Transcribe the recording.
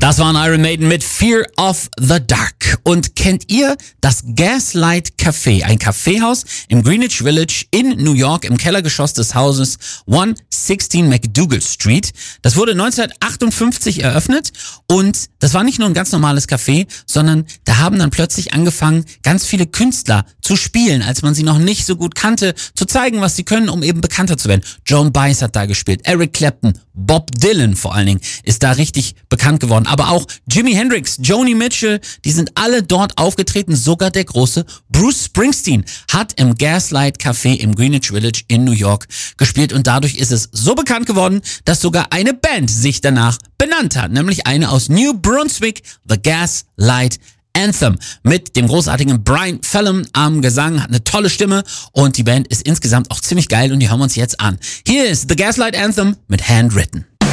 Das waren Iron Maiden mit Fear of the Dark. Und kennt ihr das Gaslight Café? Ein Kaffeehaus im Greenwich Village in New York im Kellergeschoss des Hauses 116 McDougal Street. Das wurde 1958 eröffnet und das war nicht nur ein ganz normales Café, sondern da haben dann plötzlich angefangen, ganz viele Künstler zu spielen, als man sie noch nicht so gut kannte, zu zeigen, was sie können, um eben bekannter zu werden. Joan Baez hat da gespielt, Eric Clapton, Bob Dylan vor allen Dingen ist da richtig bekannt geworden. Aber auch Jimi Hendrix, Joni Mitchell, die sind alle dort aufgetreten. Sogar der große Bruce Springsteen hat im Gaslight Café im Greenwich Village in New York gespielt. Und dadurch ist es so bekannt geworden, dass sogar eine Band sich danach benannt hat. Nämlich eine aus New Brunswick, The Gaslight Anthem, mit dem großartigen Brian Fallon am Gesang, hat eine tolle Stimme und die Band ist insgesamt auch ziemlich geil und die hören wir uns jetzt an. Hier ist The Gaslight Anthem mit Handwritten.